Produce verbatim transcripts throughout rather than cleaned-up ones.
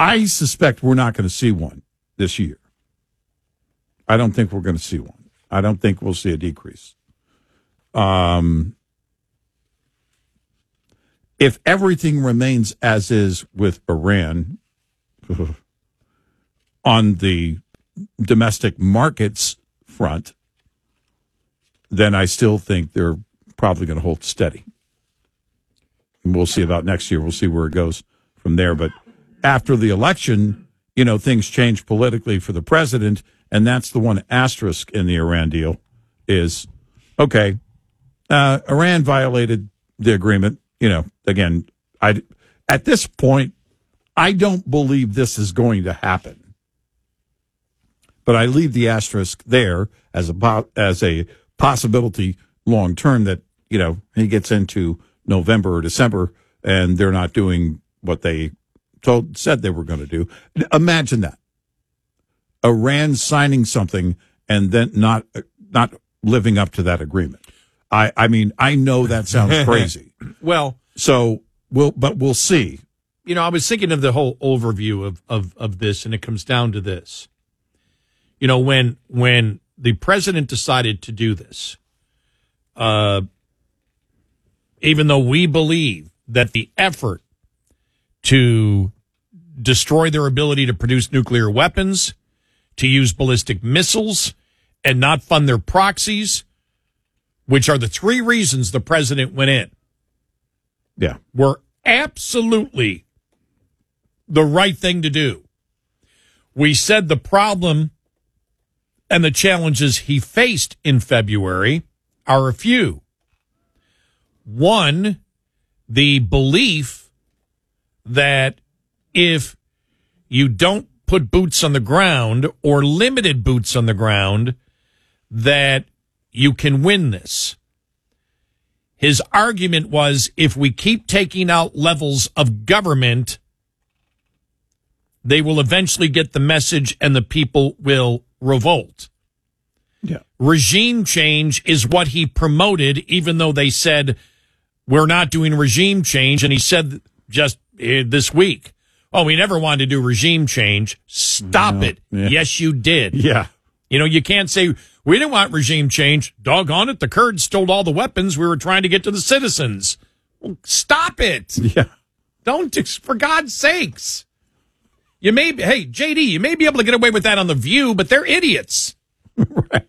I suspect we're not going to see one this year. I don't think we're going to see one. I don't think we'll see a decrease. Um, if everything remains as is with Iran on the domestic markets front, then I still think they're probably going to hold steady. And we'll see about next year. We'll see where it goes from there. But after the election, you know, things change politically for the president, and that's the one asterisk in the Iran deal is, okay, uh, Iran violated the agreement. You know, again, I at this point, I don't believe this is going to happen. But I leave the asterisk there as a as a possibility long term that, you know, he gets into November or December and they're not doing what they told said they were going to do. Imagine that. Iran signing something and then not not living up to that agreement. I, I mean, I know that sounds crazy. Well, so we'll but we'll see. You know, I was thinking of the whole overview of, of, of this, and it comes down to this. You know, when when the president decided to do this, uh, even though we believe that the effort to destroy their ability to produce nuclear weapons, to use ballistic missiles, and not fund their proxies, which are the three reasons the president went in, yeah, were absolutely the right thing to do. We said the problem and the challenges he faced in February are a few. One, the belief that if you don't put boots on the ground or limited boots on the ground, that you can win this. His argument was if we keep taking out levels of government, they will eventually get the message and the people will revolt. Yeah. Regime change is what he promoted, even though they said we're not doing regime change. And he said just uh, this week, oh, we never wanted to do regime change. Stop no. it. Yeah. Yes, you did. Yeah. You know, you can't say we didn't want regime change. Doggone it. The Kurds stole all the weapons we were trying to get to the citizens. Well, stop it. Yeah. Don't, for God's sakes. You may be, hey, J D, you may be able to get away with that on The View, but they're idiots. Right.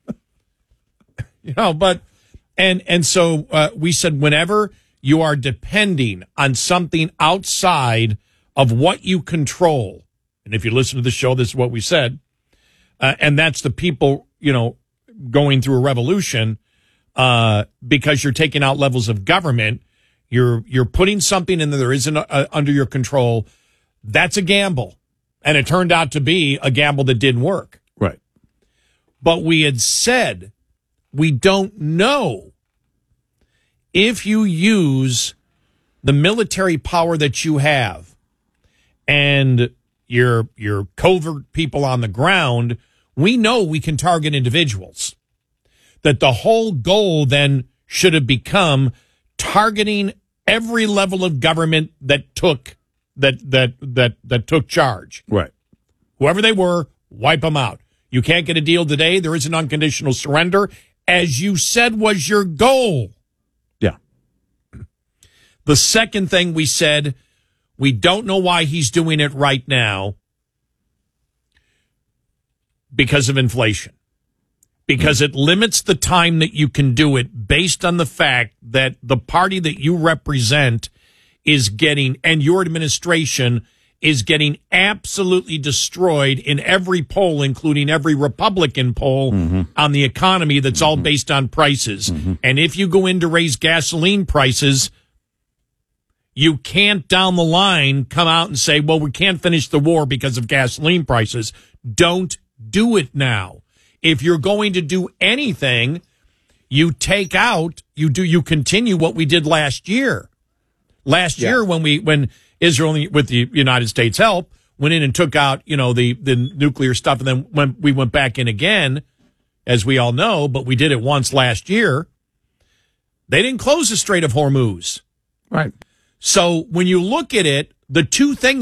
You know, but, and, and so uh, we said whenever you are depending on something outside of what you control, and if you listen to the show, this is what we said, uh, and that's the people, you know, going through a revolution, uh, because you're taking out levels of government, you're, you're putting something in that there isn't uh, under your control. That's a gamble. And it turned out to be a gamble that didn't work. Right. But we had said we don't know if you use the military power that you have and your your covert people on the ground, we know we can target individuals. That the whole goal then should have become targeting every level of government that took that that that that took charge. Right. Whoever they were, wipe them out. You can't get a deal today. There is an unconditional surrender, as you said was your goal. Yeah. The second thing we said, we don't know why he's doing it right now because of inflation. Because it limits the time that you can do it based on the fact that the party that you represent is getting, and your administration is getting absolutely destroyed in every poll, including every Republican poll mm-hmm. on the economy that's mm-hmm. all based on prices. Mm-hmm. And if you go in to raise gasoline prices, you can't down the line come out and say, well, we can't finish the war because of gasoline prices. Don't do it now. If you're going to do anything, you take out, you do, you continue what we did last year. Last yeah. year when we, when Israel, with the United States help, went in and took out, you know, the, the nuclear stuff. And then when we went back in again, as we all know, but we did it once last year. They didn't close the Strait of Hormuz. Right. So when you look at it, the two things